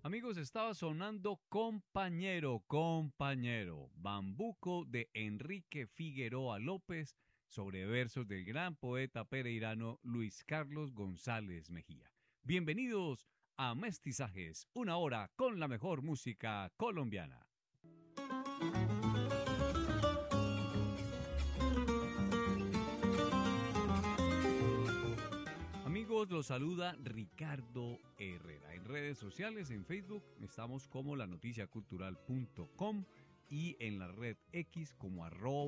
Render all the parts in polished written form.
Amigos, estaba sonando Compañero, Compañero, Bambuco de Enrique Figueroa López sobre versos del gran poeta pereirano Luis Carlos González Mejía. Bienvenidos a Mestizajes, una hora con la mejor música colombiana. Amigos, los saluda Ricardo Herrera. En redes sociales, en Facebook, estamos como lanoticiacultural.com y en la red X como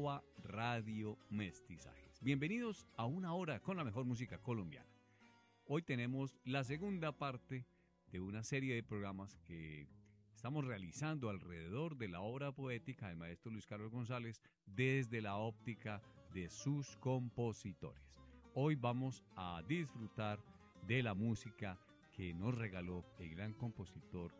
@Radio Mestizajes. Bienvenidos a una hora con la mejor música colombiana. Hoy tenemos la segunda parte de una serie de programas que estamos realizando alrededor de la obra poética del maestro Luis Carlos González desde la óptica de sus compositores. Hoy vamos a disfrutar de la música que nos regaló el gran compositor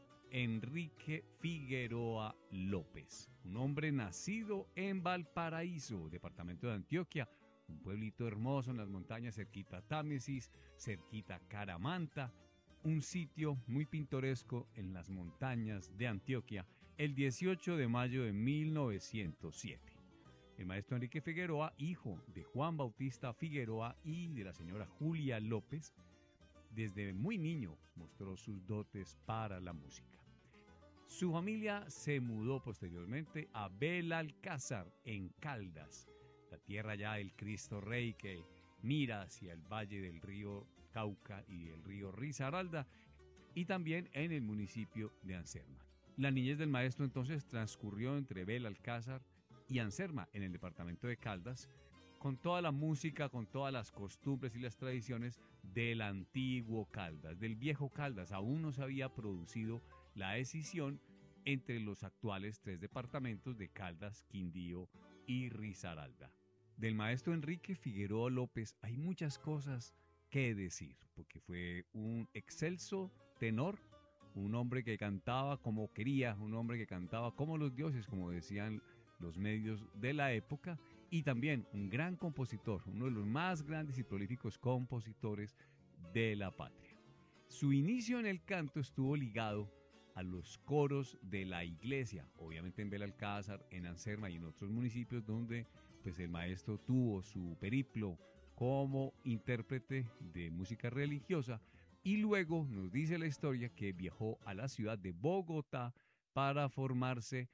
Enrique Figueroa López, un hombre nacido en Valparaíso, departamento de Antioquia, un pueblito hermoso en las montañas cerquita a Támesis, cerquita a Caramanta, un sitio muy pintoresco en las montañas de Antioquia, el 18 de mayo de 1907. El maestro Enrique Figueroa, hijo de Juan Bautista Figueroa y de la señora Julia López, desde muy niño mostró sus dotes para la música. Su familia se mudó posteriormente a Belalcázar, en Caldas, la tierra ya del Cristo Rey que mira hacia el valle del río Cauca y el río Risaralda, y también en el municipio de Anserma. La niñez del maestro entonces transcurrió entre Belalcázar y Anserma, en el departamento de Caldas, con toda la música, con todas las costumbres y las tradiciones del antiguo Caldas, del viejo Caldas. Aún no se había producido la escisión entre los actuales tres departamentos de Caldas, Quindío y Risaralda. Del maestro Enrique Figueroa López hay muchas cosas que decir, porque fue un excelso tenor, un hombre que cantaba como quería, un hombre que cantaba como los dioses, como decían los medios de la época, y también un gran compositor, uno de los más grandes y prolíficos compositores de la patria. Su inicio en el canto estuvo ligado a los coros de la iglesia, obviamente en Belalcázar, en Anserma y en otros municipios donde pues el maestro tuvo su periplo como intérprete de música religiosa, y luego nos dice la historia que viajó a la ciudad de Bogotá para formarse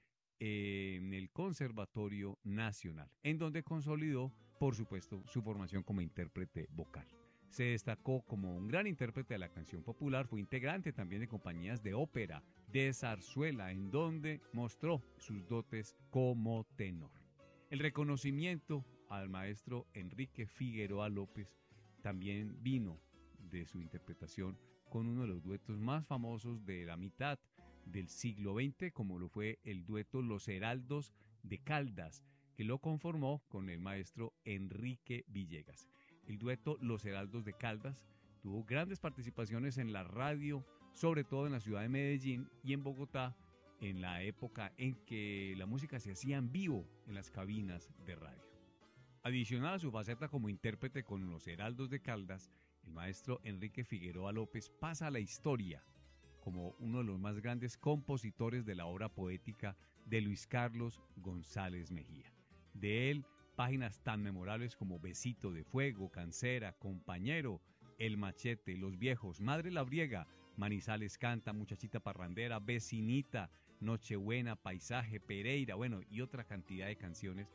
en el Conservatorio Nacional, en donde consolidó, por supuesto, su formación como intérprete vocal. Se destacó como un gran intérprete de la canción popular, fue integrante también de compañías de ópera, de zarzuela, en donde mostró sus dotes como tenor. El reconocimiento al maestro Enrique Figueroa López también vino de su interpretación con uno de los duetos más famosos de la mitad del siglo XX, como lo fue el dueto Los Heraldos de Caldas, que lo conformó con el maestro Enrique Villegas. El dueto Los Heraldos de Caldas tuvo grandes participaciones en la radio, sobre todo en la ciudad de Medellín y en Bogotá, en la época en que la música se hacía en vivo en las cabinas de radio. Adicional a su faceta como intérprete con Los Heraldos de Caldas, el maestro Enrique Figueroa López pasa a la historia como uno de los más grandes compositores de la obra poética de Luis Carlos González Mejía. De él, páginas tan memorables como Besito de Fuego, Cancera, Compañero, El Machete, Los Viejos, Madre Labriega, Manizales Canta, Muchachita Parrandera, Vecinita, Nochebuena, Paisaje, Pereira, bueno, y otra cantidad de canciones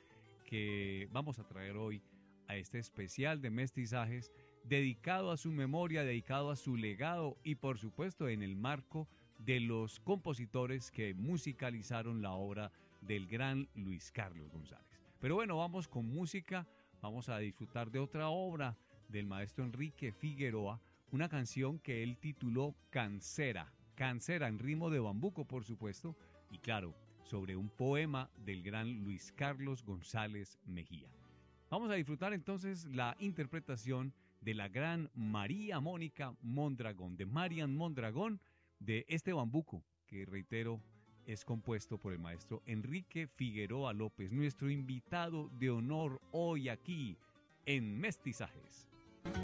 que vamos a traer hoy a este especial de Mestizajes, dedicado a su memoria, dedicado a su legado y por supuesto en el marco de los compositores que musicalizaron la obra del gran Luis Carlos González. Pero bueno, vamos con música, vamos a disfrutar de otra obra del maestro Enrique Figueroa, una canción que él tituló Cancera, Cancera en ritmo de bambuco por supuesto, y claro, sobre un poema del gran Luis Carlos González Mejía. Vamos a disfrutar entonces la interpretación de la gran María Mónica Mondragón, de Marian Mondragón, de este bambuco, que reitero, es compuesto por el maestro Enrique Figueroa López, nuestro invitado de honor hoy aquí en Mestizajes.